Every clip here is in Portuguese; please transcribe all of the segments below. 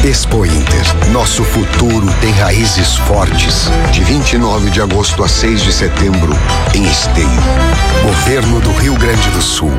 Expo Inter. Nosso futuro tem raízes fortes. De 29 de agosto a 6 de setembro, em Esteio. Governo do Rio Grande do Sul.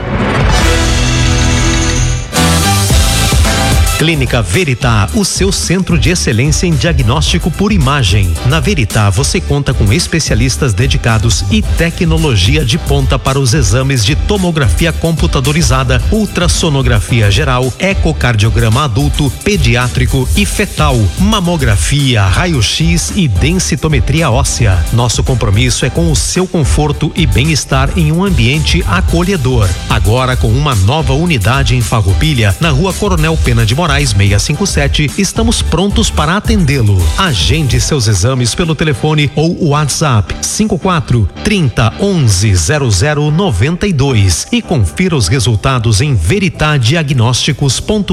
Clínica Veritá, o seu centro de excelência em diagnóstico por imagem. Na Veritá, você conta com especialistas dedicados e tecnologia de ponta para os exames de tomografia computadorizada, ultrassonografia geral, ecocardiograma adulto, pediátrico e fetal, mamografia, raio-x e densitometria óssea. Nosso compromisso é com o seu conforto e bem-estar em um ambiente acolhedor. Agora com uma nova unidade em Farroupilha, na Rua Coronel Pena de Moraes 657, estamos prontos para atendê-lo. Agende seus exames pelo telefone ou WhatsApp 54 30 11 0092 e confira os resultados em veritadiagnósticos.com.br.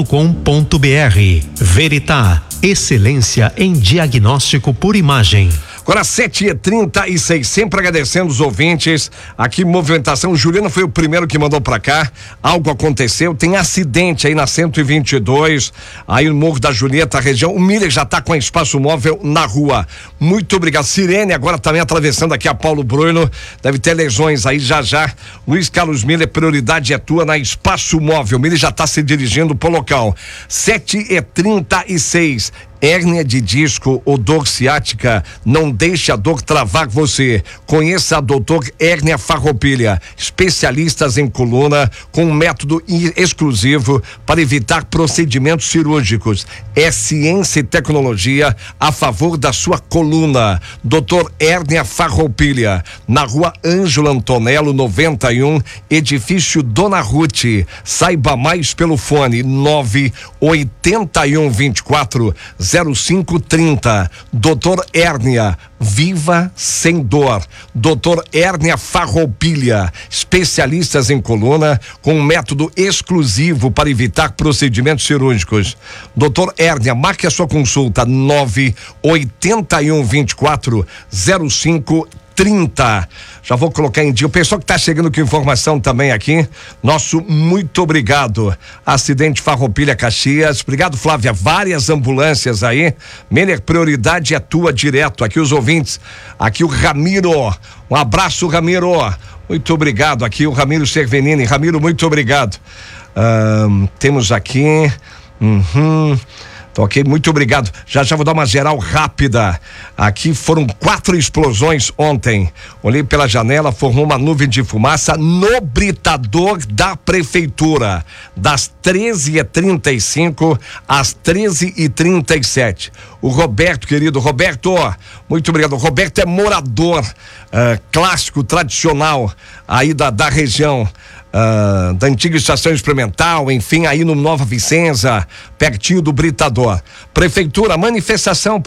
Veritá, excelência em diagnóstico por imagem. Agora 7h36, sempre agradecendo os ouvintes. Aqui, movimentação. O Juliano foi o primeiro que mandou pra cá. Algo aconteceu, tem acidente aí na 122, aí no Morro da Julieta, região. O Miller já tá com a Espaço Móvel na rua. Muito obrigado. Sirene agora também atravessando aqui a Paulo Bruno. Deve ter lesões aí já. Luiz Carlos Miller, prioridade é tua na Espaço Móvel. O Miller já tá se dirigindo pro local. 7h36. Hérnia de disco ou dor ciática, não deixe a dor travar você. Conheça a Doutor Hérnia Farroupilha, especialistas em coluna com um método exclusivo para evitar procedimentos cirúrgicos. É ciência e tecnologia a favor da sua coluna. Doutor Hérnia Farroupilha, na Rua Ângelo Antonello 91, edifício Dona Ruth. Saiba mais pelo fone 98124 0530. Doutor Hérnia, viva sem dor. Doutor Hérnia Farroupilha, especialistas em coluna com um método exclusivo para evitar procedimentos cirúrgicos. Doutor Hérnia, marque a sua consulta 98124 0530. Já vou colocar em dia. O pessoal que está chegando com informação também aqui, nosso muito obrigado. Acidente Farroupilha, Caxias. Obrigado, Flávia. Várias ambulâncias aí. Miller, prioridade é tua direto. Aqui os ouvintes. Aqui o Ramiro. Um abraço, Ramiro. Muito obrigado. Aqui o Ramiro Cervenini. Ramiro, muito obrigado. Temos aqui. Ok, muito obrigado. Já vou dar uma geral rápida. Aqui foram 4 explosões ontem. Olhei pela janela, formou uma nuvem de fumaça no britador da prefeitura, das 13h35 às 13h37. O Roberto, querido Roberto, muito obrigado. O Roberto é morador clássico, tradicional aí da região. Da antiga estação experimental, enfim, aí no Nova Vicenza, pertinho do britador. Prefeitura, manifestação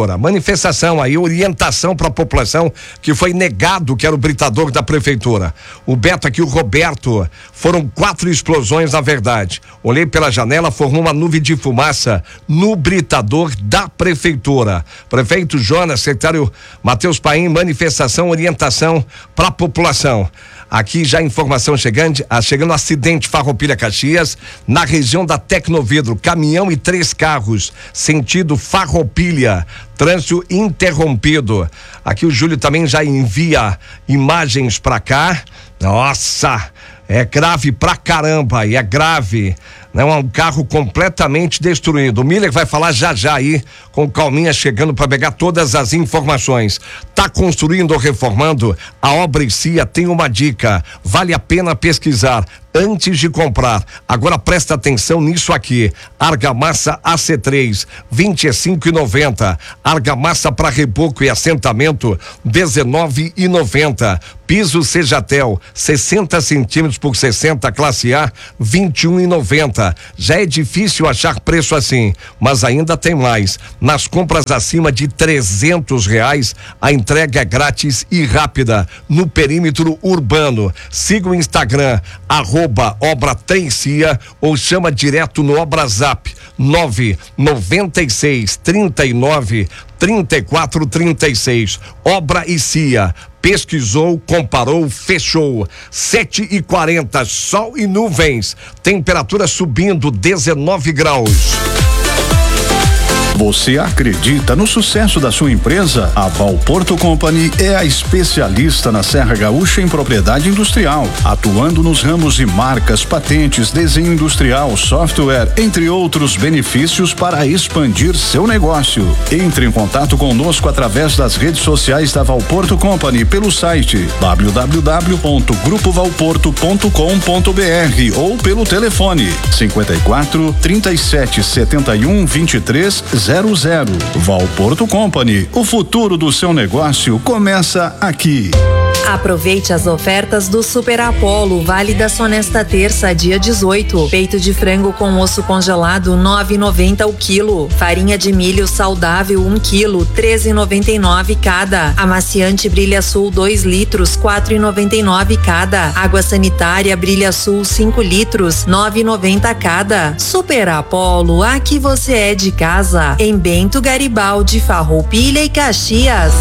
aí, orientação para a população que foi negado que era o britador da prefeitura. O Beto aqui, o Roberto, foram 4 explosões na verdade. Olhei pela janela, formou uma nuvem de fumaça no britador da prefeitura. Prefeito Jonas, secretário Matheus Paim, manifestação, orientação para a população. Aqui já informação chegando acidente Farroupilha, Caxias, na região da Tecnovidro, caminhão e 3 carros, sentido Farroupilha, trânsito interrompido. Aqui o Júlio também já envia imagens pra cá. Nossa, é grave pra caramba, e é grave. Não é um carro completamente destruído. O Miller vai falar já aí, com calminha, chegando para pegar todas as informações. Tá construindo ou reformando? A Obra e Cia tem uma dica. Vale a pena pesquisar antes de comprar. Agora presta atenção nisso aqui. Argamassa AC3, 25,90. Argamassa para reboco e assentamento, 19,90. Piso Sejatel, 60 centímetros por 60, classe A, 21,90. Já é difícil achar preço assim, mas ainda tem mais. Nas compras acima de R$300, a entrega é grátis e rápida no perímetro urbano. Siga o Instagram, @Obra3Cia, ou chama direto no Obrazap 996 39 34 36. Obra e Cia. Pesquisou, comparou, fechou. 7h40, sol e nuvens. Temperatura subindo 19 graus. Você acredita no sucesso da sua empresa? A Valporto Company é a especialista na Serra Gaúcha em propriedade industrial, atuando nos ramos de marcas, patentes, desenho industrial, software, entre outros benefícios para expandir seu negócio. Entre em contato conosco através das redes sociais da Valporto Company pelo site www.grupovalporto.com.br ou pelo telefone 54 37 71 23 00. Valporto Company, o futuro do seu negócio começa aqui. Aproveite as ofertas do Super Apollo, válidas só nesta terça, dia 18. Peito de frango com osso congelado, 9,90 o quilo. Farinha de milho saudável, 1 quilo, 13,99 cada. Amaciante Brilha Sul, 2 litros, 4,99 cada. Água sanitária Brilha Sul, 5 litros, 9,90 cada. Super Apollo, aqui você é de casa. Em Bento Garibaldi, Farroupilha e Caxias.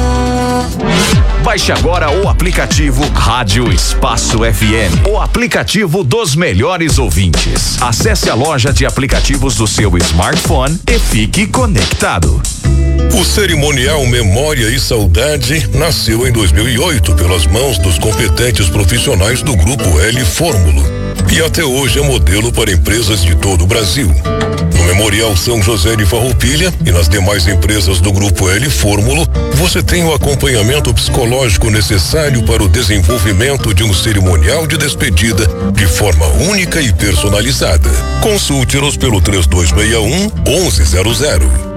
Baixe agora o aplicativo Rádio Espaço FM, o aplicativo dos melhores ouvintes. Acesse a loja de aplicativos do seu smartphone e fique conectado. O cerimonial Memória e Saudade nasceu em 2008 pelas mãos dos competentes profissionais do Grupo L Fórmulo e até hoje é modelo para empresas de todo o Brasil. No Memorial São José de Farroupilha e nas demais empresas do Grupo L Fórmulo, você tem o acompanhamento psicológico necessário para o desenvolvimento de um cerimonial de despedida de forma única e personalizada. Consulte-nos pelo 3261-1100.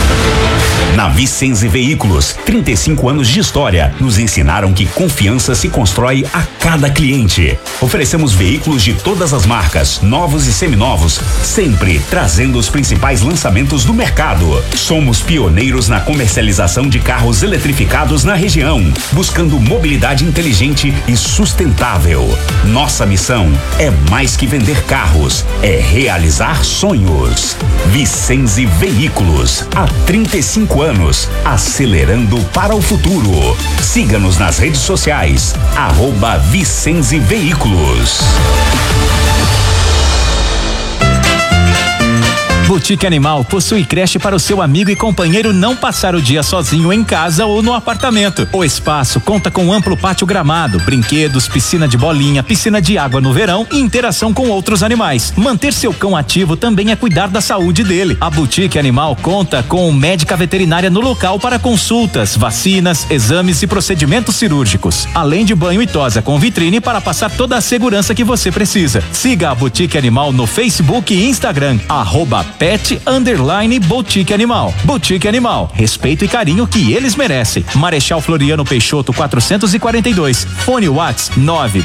Na Vicenze Veículos, 35 anos de história nos ensinaram que confiança se constrói a cada cliente. Oferecemos veículos de todas as marcas, novos e seminovos, sempre trazendo os principais lançamentos do mercado. Somos pioneiros na comercialização de carros eletrificados na região, buscando mobilidade inteligente e sustentável. Nossa missão é mais que vender carros, é realizar sonhos. Vicenze Veículos, há 35 anos, acelerando para o futuro. Siga-nos nas redes sociais, @Vicenze Veículos. Boutique Animal possui creche para o seu amigo e companheiro não passar o dia sozinho em casa ou no apartamento. O espaço conta com amplo pátio gramado, brinquedos, piscina de bolinha, piscina de água no verão e interação com outros animais. Manter seu cão ativo também é cuidar da saúde dele. A Boutique Animal conta com médica veterinária no local para consultas, vacinas, exames e procedimentos cirúrgicos, além de banho e tosa com vitrine para passar toda a segurança que você precisa. Siga a Boutique Animal no Facebook e Instagram, @pet_boutique animal. Boutique Animal, respeito e carinho que eles merecem. Marechal Floriano Peixoto 442. Fone Whats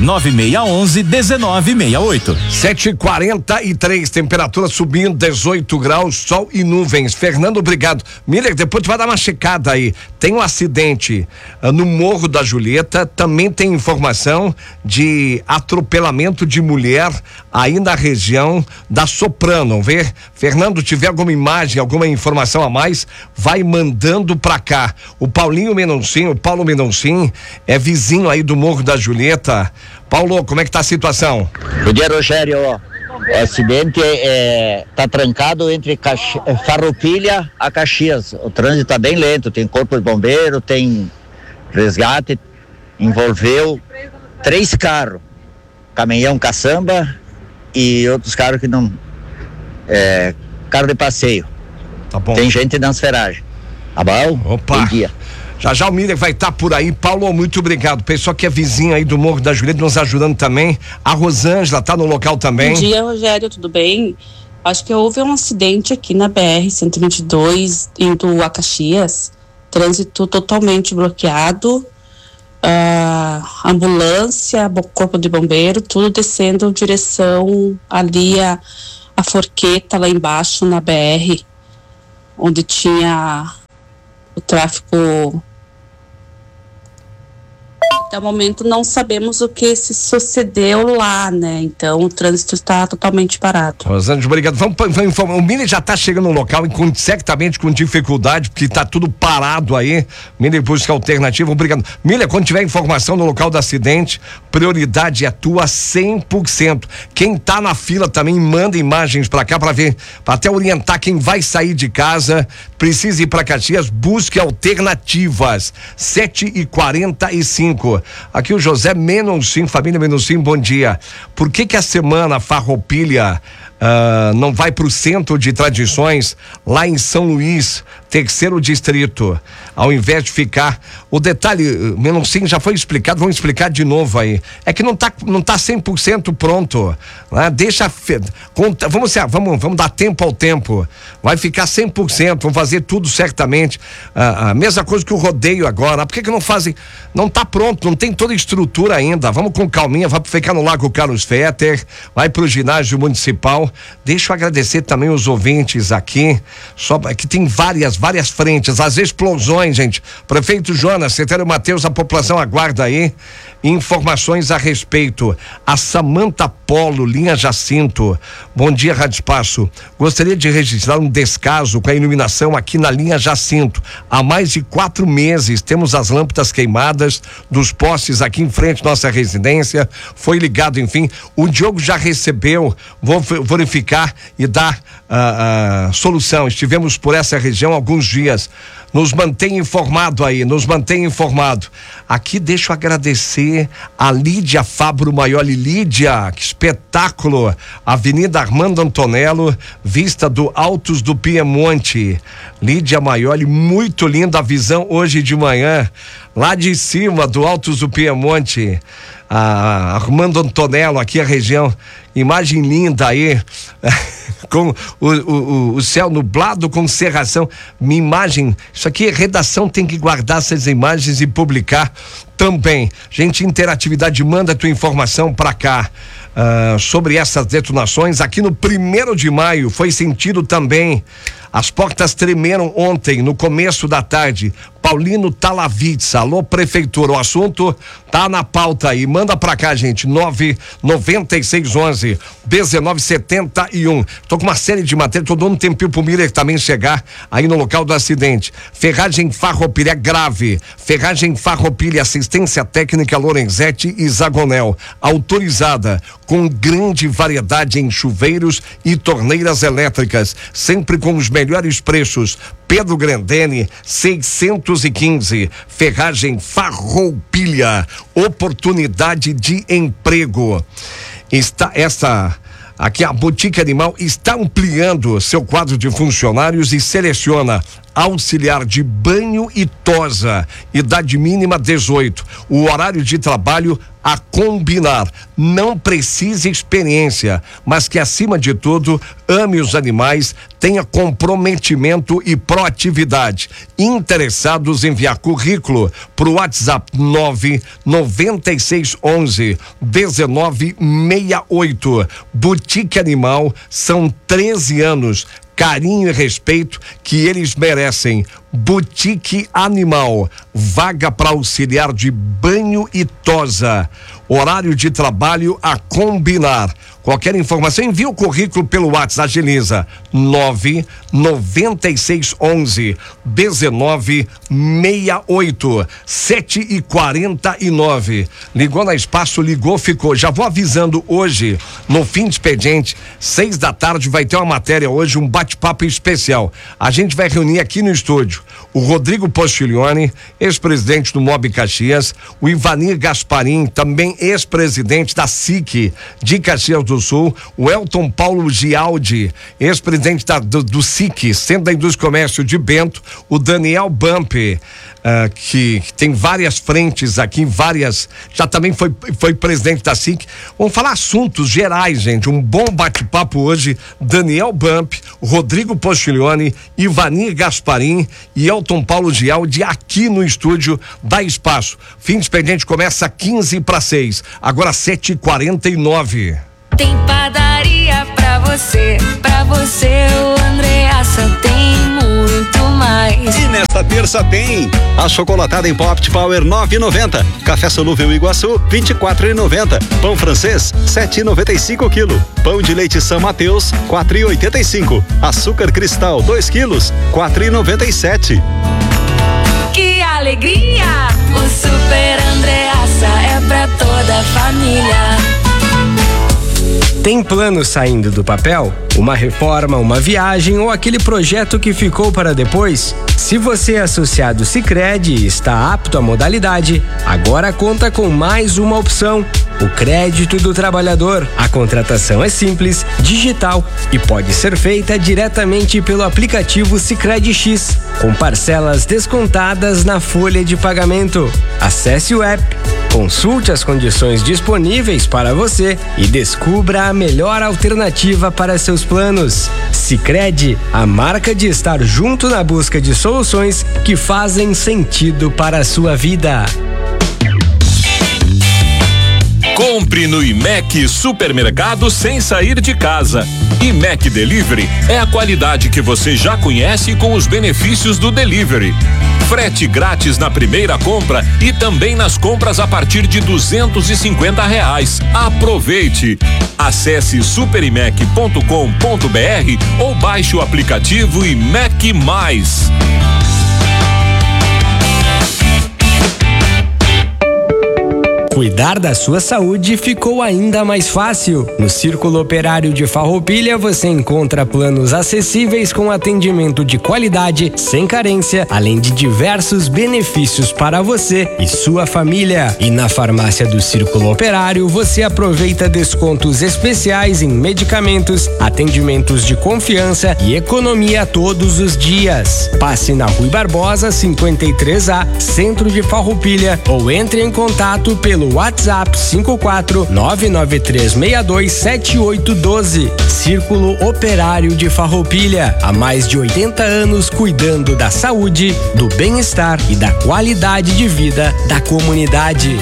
99611-1968. 7h43, temperatura subindo, 18 graus, sol e nuvens. Fernando, obrigado. Miller, depois tu vai dar uma checada aí. Tem um acidente no Morro da Julieta, também tem informação de atropelamento de mulher aí na região da Soprano, vê? Fernando, tiver alguma imagem, alguma informação a mais, vai mandando pra cá. O Paulo Menoncin, é vizinho aí do Morro da Julieta. Paulo, como é que tá a situação? Bom dia, Rogério. O acidente tá trancado entre Farroupilha a Caxias. O trânsito tá bem lento, tem corpo de bombeiro, tem resgate, envolveu 3 carros, caminhão caçamba e outros carros que não... carro de passeio. Tá bom. Tem gente nas feragens. Tá bom? Opa. Bom dia. Já o Miller vai estar por aí. Paulo, muito obrigado. Pessoal que é vizinho aí do Morro da Julieta nos ajudando também. A Rosângela tá no local também. Bom dia, Rogério, tudo bem? Acho que houve um acidente aqui na BR-122 indo a Caxias. Trânsito totalmente bloqueado. Ambulância, corpo de bombeiro, tudo descendo em direção ali a Forqueta, lá embaixo na BR, onde tinha o tráfego Até o momento não sabemos o que se sucedeu lá, né? Então o trânsito está totalmente parado. Rosângela, obrigado. Vamos informar. O Miller já está chegando no local, certamente com dificuldade, porque está tudo parado aí. Miller busca alternativa. Obrigado. Miller, quando tiver informação no local do acidente, prioridade é tua 100%. Quem está na fila também manda imagens para cá para ver, para até orientar quem vai sair de casa, precisa ir para Caxias, busque alternativas. 7h45. Aqui o José Menossim, família Menossim, bom dia. Por que a semana Farroupilha não vai para o Centro de Tradições lá em São Luís, 3º distrito, ao invés de ficar? O detalhe, Menossim, já foi explicado, vamos explicar de novo aí. É que não tá 100% pronto, né? Vamos dar tempo ao tempo. Vai ficar 100%, vão fazer tudo certamente. A mesma coisa que o rodeio agora. Por que não fazem? Não tá pronto, não tem toda a estrutura ainda. Vamos com calminha, vai ficar no Lago Carlos Fetter, vai pro ginásio municipal. Deixa eu agradecer também os ouvintes aqui, que tem várias frentes, as explosões, gente. Prefeito Jonas, secretário Matheus, a população aguarda aí informações a respeito. A Samanta Polo, linha Jacinto. Bom dia, Rádio Espaço. Gostaria de registrar um descaso com a iluminação aqui na linha Jacinto. Há mais de 4 meses temos as lâmpadas queimadas dos postes aqui em frente à nossa residência. Foi ligado, enfim. O Diogo já recebeu, vou verificar e dar solução. Estivemos por essa região há alguns dias. Nos mantém informado aí, Aqui deixo eu agradecer a Lídia Fabro Maioli. Lídia, que espetáculo! Avenida Armando Antonello, vista do Altos do Piemonte. Lídia Maioli, muito linda a visão hoje de manhã, lá de cima do Altos do Piemonte. Armando Antonello, aqui a região, imagem linda aí, com o céu nublado com cerração, minha imagem, isso aqui, redação tem que guardar essas imagens e publicar também. Gente, interatividade, manda tua informação pra cá. Sobre essas detonações, aqui no 1º de maio, foi sentido também. As portas tremeram ontem, no começo da tarde. Paulino Talavitz, alô prefeitura, o assunto tá na pauta aí, manda pra cá, gente, 99611-1971. Tô com uma série de matérias, tô dando um tempinho pro Miller também chegar aí no local do acidente. Ferragem Farroupilha, grave. Ferragem Farroupilha, assistência técnica Lorenzetti e Zagonel, autorizada, com grande variedade em chuveiros e torneiras elétricas, sempre com os melhores preços. Pedro Grandene, 615. Ferragem Farroupilha, oportunidade de emprego. Aqui a Boutique Animal está ampliando seu quadro de funcionários e seleciona auxiliar de banho e tosa, idade mínima 18. O horário de trabalho a combinar. Não precisa experiência, mas que acima de tudo ame os animais, tenha comprometimento e proatividade. Interessados em enviar currículo para o WhatsApp 99611-1968. Boutique Animal, são 13 anos. Carinho e respeito que eles merecem. Boutique Animal, vaga para auxiliar de banho e tosa. Horário de trabalho a combinar. Qualquer informação, envia o currículo pelo WhatsApp, agiliza 99611-1968. 7h49. Ligou na Espaço, ligou, ficou. Já vou avisando hoje, no fim de expediente, 6 da tarde, vai ter uma matéria hoje, um bate-papo especial. A gente vai reunir aqui no estúdio o Rodrigo Postiglione, ex-presidente do MOB Caxias, o Ivanir Gasparim, também ex-presidente da SIC de Caxias do Sul, o Elton Paulo Gialdi, ex-presidente do SIC, Centro da Indústria e Comércio de Bento, o Daniel Bump, que tem várias frentes aqui, já também foi presidente da SIC. Vamos falar assuntos gerais, gente, um bom bate-papo hoje. Daniel Bump, Rodrigo Postiglione, Ivanir Gasparim e Elton Paulo Gialdi aqui no estúdio da Espaço. Fim de expediente começa 15:06, agora 7h49. Tem padaria pra você, o Andreassa tem muito mais. E nesta terça terça tem a chocolatada em Pop Power 9,90. Café solúvel Iguaçu 24,90. Pão francês 7,95 quilo. Pão de leite São Mateus 4,85. Açúcar cristal 2 quilos 4,97. Que alegria! O Super Andreassa é pra toda a família. Tem plano saindo do papel? Uma reforma, uma viagem ou aquele projeto que ficou para depois? Se você é associado Sicredi e está apto à modalidade, agora conta com mais uma opção: o crédito do trabalhador. A contratação é simples, digital e pode ser feita diretamente pelo aplicativo Sicredi X, com parcelas descontadas na folha de pagamento. Acesse o app, consulte as condições disponíveis para você e descubra a melhor alternativa para seus planos. Sicredi, a marca de estar junto na busca de soluções que fazem sentido para a sua vida. Compre no IMEC Supermercado sem sair de casa. IMEC Delivery é a qualidade que você já conhece com os benefícios do delivery. Frete grátis na primeira compra e também nas compras a partir de R$250. Aproveite! Acesse superimec.com.br ou baixe o aplicativo IMEC Mais. Cuidar da sua saúde ficou ainda mais fácil. No Círculo Operário de Farroupilha você encontra planos acessíveis com atendimento de qualidade, sem carência, além de diversos benefícios para você e sua família. E na farmácia do Círculo Operário você aproveita descontos especiais em medicamentos, atendimentos de confiança e economia todos os dias. Passe na Rui Barbosa 53A, Centro de Farroupilha, ou entre em contato pelo WhatsApp 54993627812. Círculo Operário de Farroupilha, há mais de 80 anos cuidando da saúde, do bem-estar e da qualidade de vida da comunidade.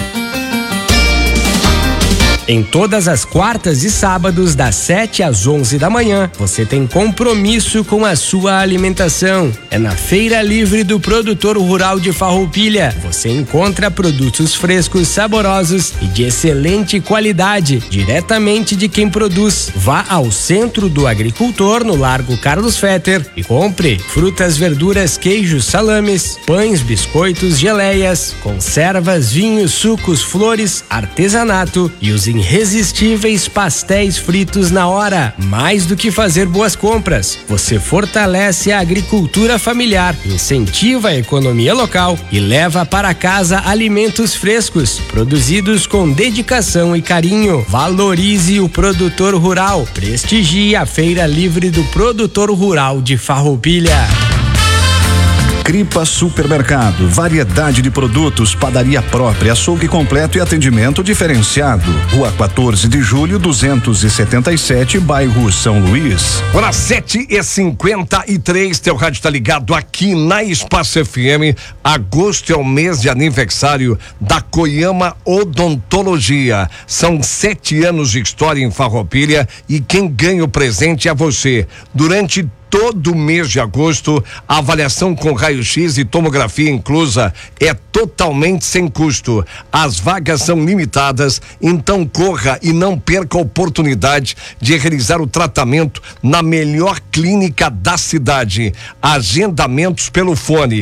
Em todas as quartas e sábados, das 7 às 11 da manhã, você tem compromisso com a sua alimentação. É na Feira Livre do Produtor Rural de Farroupilha. Você encontra produtos frescos, saborosos e de excelente qualidade, diretamente de quem produz. Vá ao Centro do Agricultor, no Largo Carlos Fetter, e compre frutas, verduras, queijos, salames, pães, biscoitos, geleias, conservas, vinhos, sucos, flores, artesanato e os irresistíveis pastéis fritos na hora. Mais do que fazer boas compras, você fortalece a agricultura familiar, incentiva a economia local e leva para casa alimentos frescos, produzidos com dedicação e carinho. Valorize o produtor rural. Prestigie a Feira Livre do Produtor Rural de Farroupilha. Cripa Supermercado, variedade de produtos, padaria própria, açougue completo e atendimento diferenciado. Rua 14 de Julho, 277, bairro São Luís. Agora 7h53, teu rádio tá ligado aqui na Espaço FM. Agosto é o mês de aniversário da Koyama Odontologia. São 7 anos de história em Farroupilha e quem ganha o presente é você. Durante todo mês de agosto, a avaliação com raio-x e tomografia inclusa é totalmente sem custo. As vagas são limitadas, então corra e não perca a oportunidade de realizar o tratamento na melhor clínica da cidade. Agendamentos pelo fone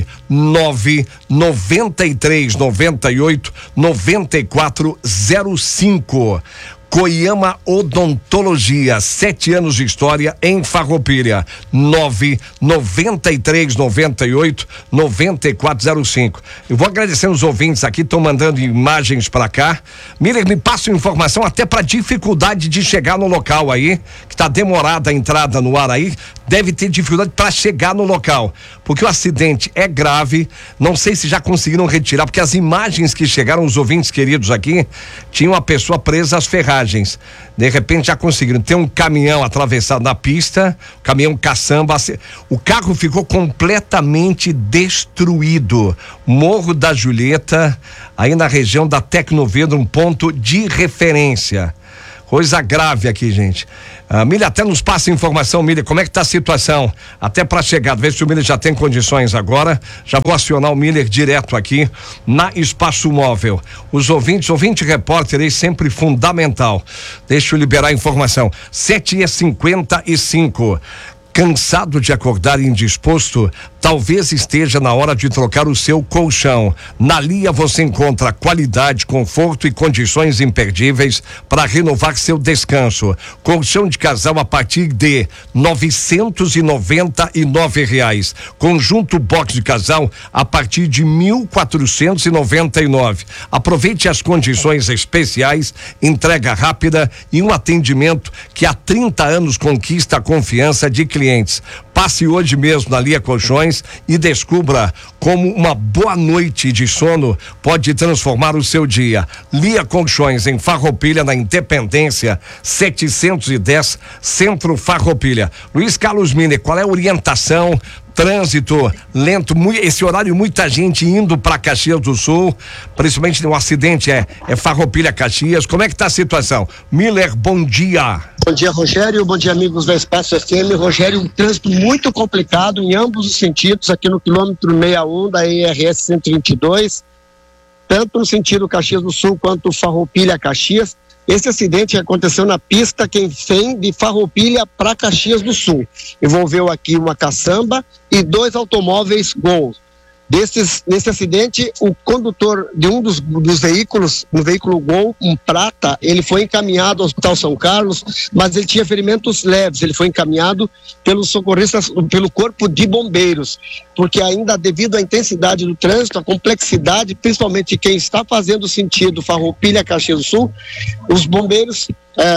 993989405. Koyama Odontologia, 7 anos de história em Farroupilha. 993989405. Eu vou agradecendo os ouvintes aqui, estão mandando imagens para cá. Miller, me passa informação até para dificuldade de chegar no local aí, que tá demorada a entrada no ar aí, deve ter dificuldade para chegar no local, porque o acidente é grave. Não sei se já conseguiram retirar, porque as imagens que chegaram, os ouvintes queridos aqui, tinha uma pessoa presa às ferragens. De repente já conseguiram. Tem um caminhão atravessado na pista, caminhão caçamba. O carro ficou completamente destruído. Morro da Julieta, aí na região da Tecnovedro, um ponto de referência. Coisa grave aqui, gente. Miller, até nos passa informação, Miller, como é que tá a situação até para chegar, ver se o Miller já tem condições agora. Já vou acionar o Miller direto aqui na Espaço Móvel. Os ouvinte repórter aí sempre fundamental. Deixa eu liberar a informação. 7h55. Cansado de acordar indisposto? Talvez esteja na hora de trocar o seu colchão. Na Lia você encontra qualidade, conforto e condições imperdíveis para renovar seu descanso. Colchão de casal a partir de R$999. Conjunto box de casal a partir de R$1.499. Aproveite as condições especiais, entrega rápida e um atendimento que há 30 anos conquista a confiança de clientes. Passe hoje mesmo na Lia Colchões e descubra como uma boa noite de sono pode transformar o seu dia. Lia Colchões, em Farroupilha, na Independência 710, Centro Farroupilha. Luiz Carlos Miner, qual é a orientação? Trânsito lento, esse horário, muita gente indo para Caxias do Sul, principalmente no acidente é Farroupilha, Caxias. Como é que tá a situação? Miller, bom dia. Bom dia, Rogério, bom dia, amigos da Espaço FM. Rogério, um trânsito muito complicado em ambos os sentidos, aqui no quilômetro 61 da IRS 122, tanto no sentido Caxias do Sul quanto Farroupilha, Caxias. Esse acidente aconteceu na pista que vem de Farroupilha para Caxias do Sul. Envolveu aqui uma caçamba e 2 automóveis Gol. Nesse acidente, o condutor de um dos veículos, um veículo Gol, um prata, ele foi encaminhado ao Hospital São Carlos, mas ele tinha ferimentos leves. Ele foi encaminhado pelos socorristas, pelo Corpo de Bombeiros, porque ainda devido à intensidade do trânsito, a complexidade, principalmente quem está fazendo sentido Farroupilha, Caxias do Sul, os bombeiros,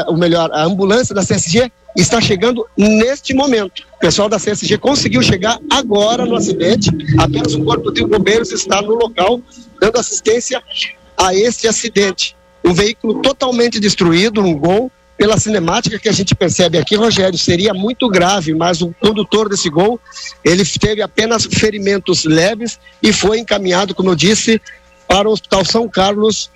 a ambulância da CSG está chegando neste momento. O pessoal da CSG conseguiu chegar agora no acidente, apenas o Corpo de Bombeiros está no local dando assistência a este acidente. Um veículo totalmente destruído, um Gol. Pela cinemática que a gente percebe aqui, Rogério, seria muito grave, mas o condutor desse Gol, ele teve apenas ferimentos leves e foi encaminhado, como eu disse, para o Hospital São Carlos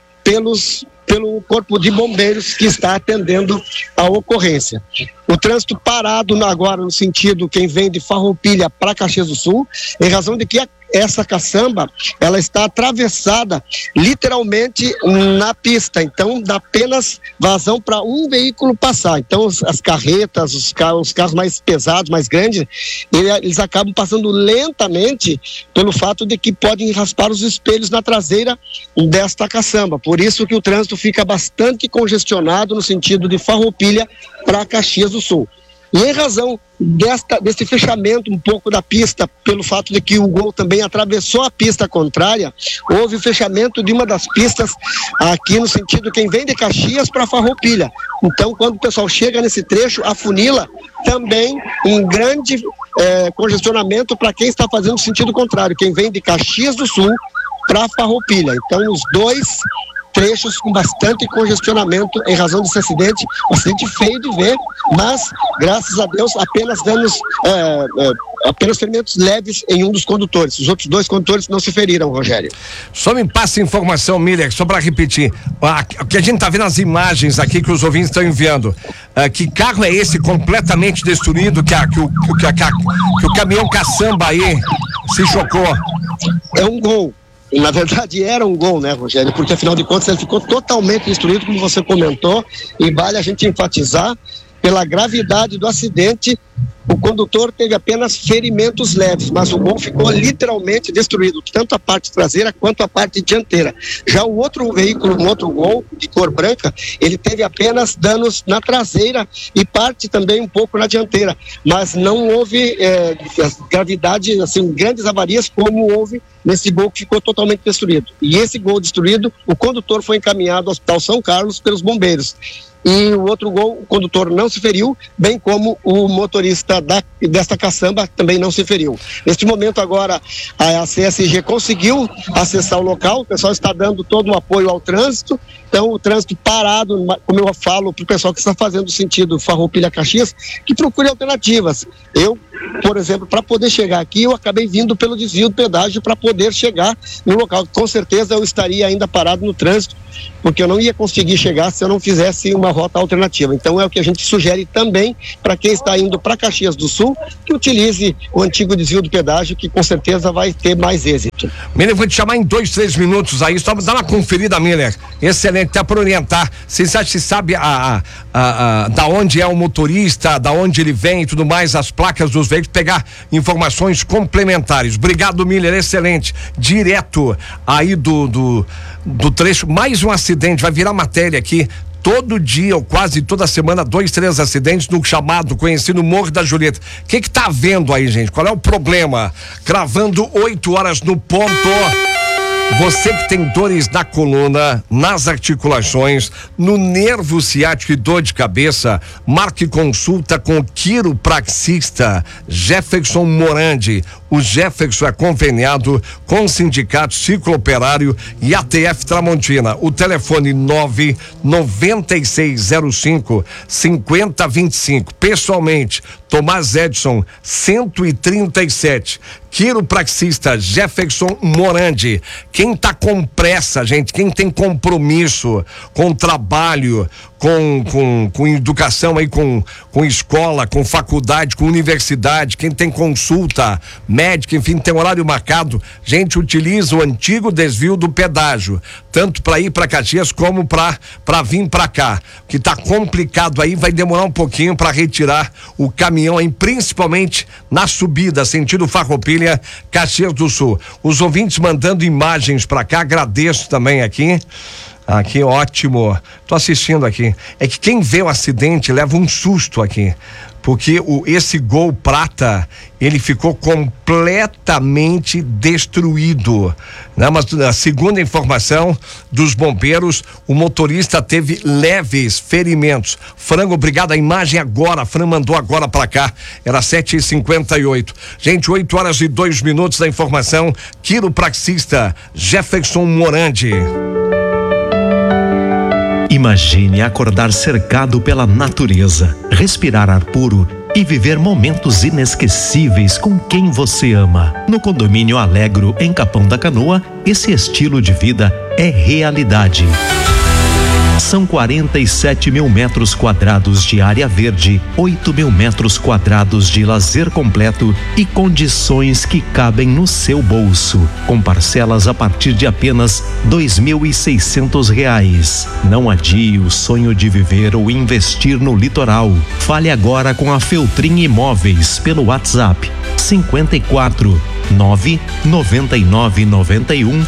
pelo Corpo de Bombeiros que está atendendo a ocorrência. O trânsito parado agora no sentido quem vem de Farroupilha para Caxias do Sul, em razão de que essa caçamba, ela está atravessada literalmente na pista, então dá apenas vazão para um veículo passar. Então as carretas, os carros mais pesados, mais grandes, eles acabam passando lentamente pelo fato de que podem raspar os espelhos na traseira desta caçamba. Por isso que o trânsito fica bastante congestionado no sentido de Farroupilha para Caxias do Sul. E em razão desse fechamento um pouco da pista, pelo fato de que o Gol também atravessou a pista contrária, houve o fechamento de uma das pistas aqui no sentido quem vem de Caxias para Farroupilha. Então, quando o pessoal chega nesse trecho, afunila também um grande congestionamento para quem está fazendo sentido contrário, quem vem de Caxias do Sul para Farroupilha. Então, os dois trechos com bastante congestionamento em razão desse acidente, um acidente feio de ver, mas graças a Deus apenas ferimentos leves em um dos condutores. Os outros 2 condutores não se feriram, Rogério. Só me passa informação, Miller, só para repetir, o que a gente está vendo as imagens aqui que os ouvintes estão enviando, que carro é esse completamente destruído que o caminhão caçamba aí se chocou? É um Gol. Na verdade era um Gol, né, Rogério? Porque afinal de contas ele ficou totalmente destruído, como você comentou, e vale a gente enfatizar pela gravidade do acidente. O condutor teve apenas ferimentos leves, mas o Gol ficou literalmente destruído, tanto a parte traseira quanto a parte dianteira. Já o outro veículo, um outro Gol de cor branca, ele teve apenas danos na traseira e parte também um pouco na dianteira, mas não houve gravidade, assim, grandes avarias como houve nesse Gol que ficou totalmente destruído. E esse Gol destruído, o condutor foi encaminhado ao Hospital São Carlos pelos bombeiros. E o outro Gol, o condutor não se feriu, bem como o motorista desta caçamba também não se feriu. Neste momento agora a CSG conseguiu acessar o local, o pessoal está dando todo o apoio ao trânsito, então o trânsito parado, como eu falo para o pessoal que está fazendo sentido Farroupilha, Caxias, que procure alternativas. Eu, por exemplo, para poder chegar aqui, eu acabei vindo pelo desvio do pedágio para poder chegar no local. Com certeza eu estaria ainda parado no trânsito, porque eu não ia conseguir chegar se eu não fizesse uma rota alternativa. Então é o que a gente sugere também para quem está indo para Caxias do Sul, que utilize o antigo desvio do pedágio, que com certeza vai ter mais êxito. Miller, vou te chamar em 2-3 minutos aí, só dá uma conferida, Miller. Excelente, até para orientar. Você sabe da onde é o motorista, da onde ele vem e tudo mais, as placas dos veículos, pegar informações complementares. Obrigado, Miller, excelente. Direto aí do trecho, mais um acidente, vai virar matéria aqui. Todo dia, ou quase toda semana, 2-3 acidentes no chamado, conhecido Morro da Julieta. O que tá havendo aí, gente? Qual é o problema? Cravando 8 horas no ponto. Você que tem dores na coluna, nas articulações, no nervo ciático e dor de cabeça, marque consulta com o quiropraxista Jefferson Morandi. O Jefferson é conveniado com o Sindicato Ciclooperário e ATF Tramontina. O telefone 99605-5025. Pessoalmente, Tomás Edson 137. Quiropraxista Jefferson Morandi. Quem tá com pressa, gente, quem tem compromisso com trabalho, com educação aí, com escola, com faculdade, com universidade, quem tem consulta médica, enfim, tem horário marcado, gente, utiliza o antigo desvio do pedágio, tanto para ir para Caxias como para vir para cá. O que tá complicado aí, vai demorar um pouquinho para retirar o caminhão aí, principalmente na subida, sentido Farroupilha, Caxias do Sul. Os ouvintes mandando imagens para cá, agradeço também aqui. Aqui, ótimo. Tô assistindo aqui. É que quem vê o acidente leva um susto aqui. Porque esse Gol prata, ele ficou completamente destruído, né? Mas a segunda informação dos bombeiros, o motorista teve leves ferimentos. Frango, obrigado, a imagem agora, a Fran mandou agora pra cá, era 7h58. Gente, 8 horas e 2 minutos da informação, quiropraxista Jefferson Morandi. Imagine acordar cercado pela natureza, respirar ar puro e viver momentos inesquecíveis com quem você ama. No condomínio Alegro, em Capão da Canoa, esse estilo de vida é realidade. São 47 mil metros quadrados de área verde, 8 mil metros quadrados de lazer completo e condições que cabem no seu bolso, com parcelas a partir de apenas R$2.600. Não adie o sonho de viver ou investir no litoral. Fale agora com a Feltrin Imóveis pelo WhatsApp 54 99991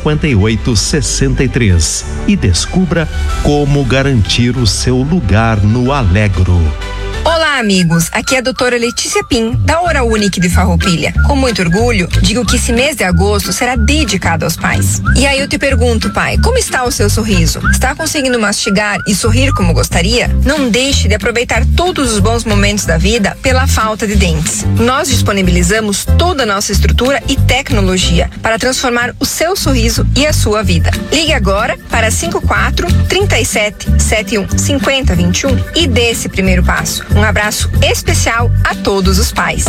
5863 e descubra como garantir o seu lugar no Alegro. Olá, amigos. Aqui é a doutora Letícia Pim, da Oral Unique de Farroupilha. Com muito orgulho, digo que esse mês de agosto será dedicado aos pais. E aí eu te pergunto, pai, como está o seu sorriso? Está conseguindo mastigar e sorrir como gostaria? Não deixe de aproveitar todos os bons momentos da vida pela falta de dentes. Nós disponibilizamos toda a nossa estrutura e tecnologia para transformar o seu sorriso e a sua vida. Ligue agora para 54 37 71 50 21 e dê esse primeiro passo. Um abraço especial a todos os pais.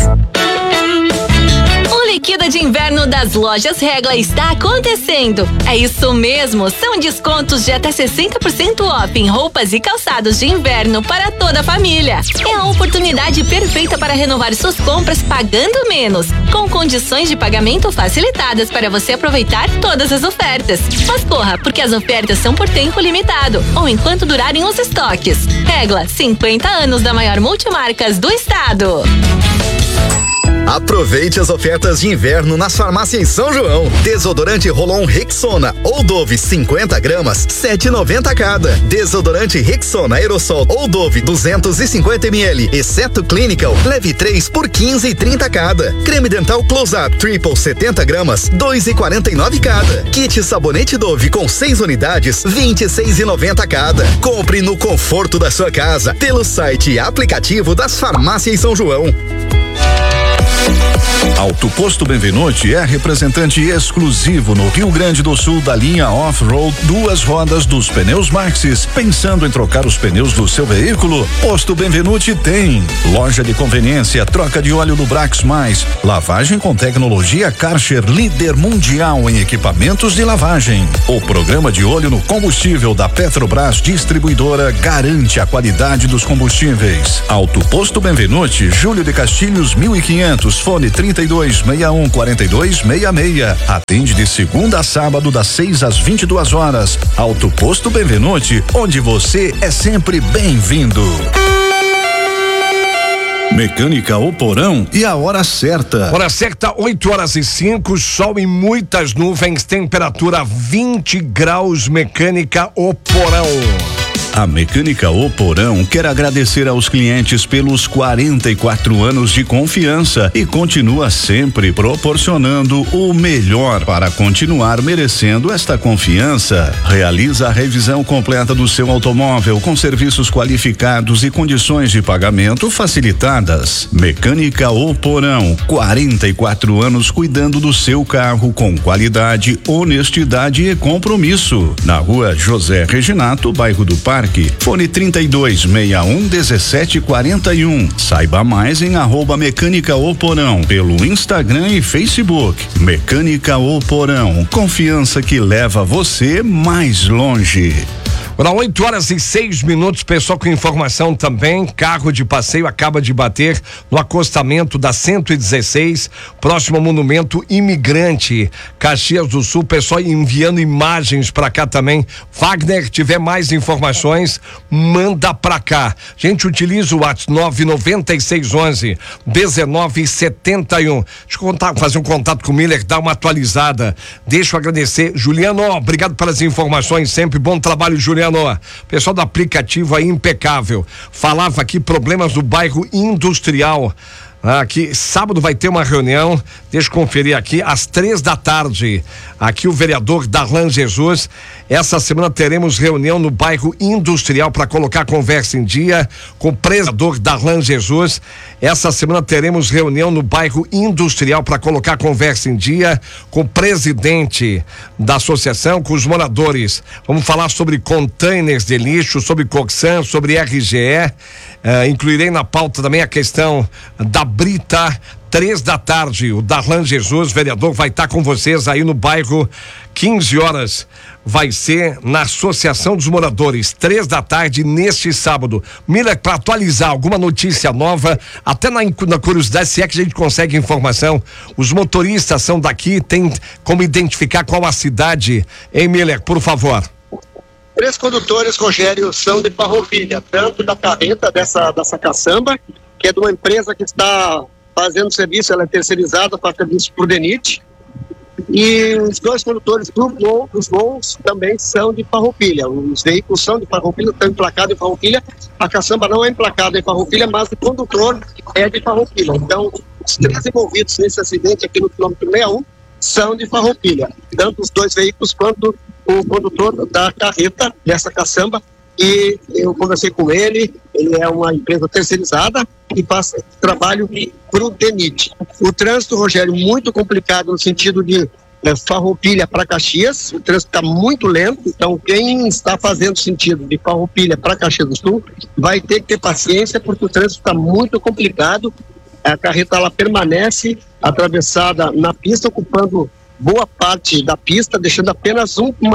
O Liquida de Inverno das Lojas Regla está acontecendo. É isso mesmo, são descontos de até 60% off em roupas e calçados de inverno para toda a família. É a oportunidade perfeita para renovar suas compras pagando menos, com condições de pagamento facilitadas para você aproveitar todas as ofertas. Mas corra, porque as ofertas são por tempo limitado ou enquanto durarem os estoques. Regla, 50 anos da maior multimarcas do estado. Aproveite as ofertas de inverno nas farmácias em São João. Desodorante Rolon Rexona ou Dove 50 gramas, 7,90 cada. Desodorante Rexona Aerosol ou Dove 250 ml, exceto Clinical, leve 3 por 15,30 cada. Creme dental Close Up Triple 70 gramas, 2,49 cada. Kit sabonete Dove com 6 unidades, 26,90 cada. Compre no conforto da sua casa pelo site e aplicativo das farmácias em São João. A Auto Posto Benvenuti é representante exclusivo no Rio Grande do Sul da linha Off-Road 2 rodas dos pneus Maxxis. Pensando em trocar os pneus do seu veículo? Posto Benvenuti tem. Loja de conveniência, troca de óleo do Brax Mais, lavagem com tecnologia Karcher, líder mundial em equipamentos de lavagem. O programa de olho no combustível da Petrobras Distribuidora garante a qualidade dos combustíveis. Auto Posto Benvenuti, Júlio de Castilhos 1500, fone 3261-4266. Atende de segunda a sábado das 6 às 22 horas. Auto Posto Benvenuti, onde você é sempre bem-vindo. Mecânica O Porão e a hora certa. Hora certa, 8h05, sol e muitas nuvens, temperatura 20 graus, Mecânica O Porão. A Mecânica O Porão quer agradecer aos clientes pelos 44 anos de confiança e continua sempre proporcionando o melhor para continuar merecendo esta confiança. Realiza a revisão completa do seu automóvel com serviços qualificados e condições de pagamento facilitadas. Mecânica O Porão, 44 anos cuidando do seu carro com qualidade, honestidade e compromisso. Na rua José Reginato, bairro do Parque. Fone 3261-1741. Saiba mais em @Mecânica O Porão pelo Instagram e Facebook. Mecânica O Porão, confiança que leva você mais longe. Agora 8h06, pessoal, com informação também. Carro de passeio acaba de bater no acostamento da 116, próximo ao Monumento Imigrante, Caxias do Sul. Pessoal enviando imagens pra cá também. Wagner, tiver mais informações, manda pra cá. Gente, utiliza o WhatsApp 99611-1971. Deixa eu fazer um contato com o Miller, dar uma atualizada. Deixa eu agradecer. Juliano, obrigado pelas informações sempre. Bom trabalho, Juliano. Pessoal do aplicativo aí, impecável. Falava aqui problemas do bairro industrial. Aqui, sábado vai ter uma reunião, deixa eu conferir aqui, às 15h. Aqui o vereador Darlan Jesus. Essa semana teremos reunião no bairro industrial para colocar a conversa em dia com o presidente Darlan Jesus. Essa semana teremos reunião no bairro industrial para colocar a conversa em dia com o presidente da associação, com os moradores. Vamos falar sobre containers de lixo, sobre Coxan, sobre RGE. Incluirei na pauta também a questão da Brita. 15h, o Darlan Jesus, vereador, vai estar com vocês aí no bairro. 15h vai ser na Associação dos Moradores, 15h neste sábado. Miller, para atualizar alguma notícia nova, até na curiosidade, se é que a gente consegue informação, os motoristas são daqui, tem como identificar qual a cidade, hein, Miller, por favor? 3 condutores, Rogério, são de Farroupilha, tanto da carreta dessa caçamba, que é de uma empresa que está fazendo serviço, ela é terceirizada para serviço por DENIT, e os 2 condutores dos voos também são de Farroupilha. Os veículos são de Farroupilha, estão emplacados em Farroupilha. A caçamba não é emplacada em Farroupilha, mas o condutor é de Farroupilha. Então, os 3 envolvidos nesse acidente aqui no quilômetro 61 são de Farroupilha, tanto os 2 veículos quanto o condutor da carreta dessa caçamba. E eu conversei com ele é uma empresa terceirizada e faz trabalho para o DENIT. O trânsito, Rogério, muito complicado no sentido de Farroupilha para Caxias, o trânsito está muito lento, então quem está fazendo sentido de Farroupilha para Caxias do Sul vai ter que ter paciência, porque o trânsito está muito complicado. A carreta ela permanece atravessada na pista, ocupando boa parte da pista, deixando apenas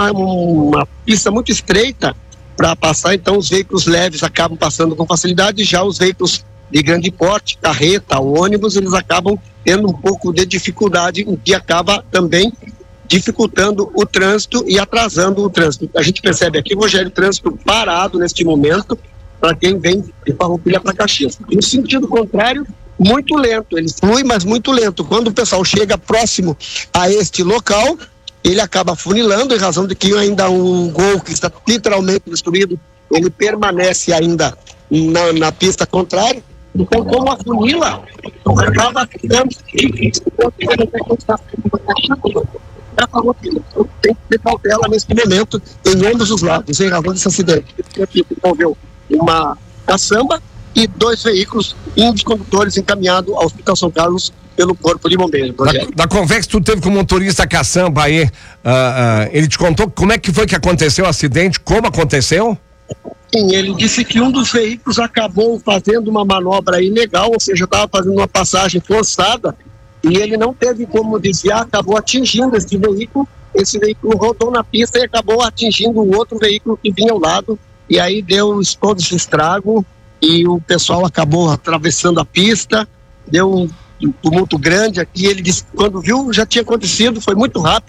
uma pista muito estreita para passar. Então os veículos leves acabam passando com facilidade, já os veículos de grande porte, carreta, ônibus, eles acabam tendo um pouco de dificuldade, o que acaba também dificultando o trânsito e atrasando o trânsito. A gente percebe aqui, Rogério, o trânsito parado neste momento para quem vem de Farroupilha para Caxias. No sentido contrário, muito lento, ele flui, mas muito lento. Quando o pessoal chega próximo a este local, ele acaba funilando, em razão de que ainda um Gol que está literalmente destruído, ele permanece ainda na pista contrária. Então, como a funila, acaba ficando difícil. Tem que ter cautela nesse momento em ambos os lados, em razão desse acidente. Aqui envolveu uma caçamba e 2 veículos e um dos condutores encaminhado ao Hospital São Carlos pelo Corpo de Bombeiros. Da conversa que tu teve com o motorista caçamba aí, ele te contou como é que foi que aconteceu o acidente, como aconteceu? Sim, ele disse que um dos veículos acabou fazendo uma manobra ilegal, ou seja, estava fazendo uma passagem forçada, e ele não teve como desviar, acabou atingindo esse veículo rodou na pista e acabou atingindo o outro veículo que vinha ao lado, e aí deu todo esse estrago, e o pessoal acabou atravessando a pista, deu um tumulto grande aqui. Ele disse que quando viu já tinha acontecido, foi muito rápido.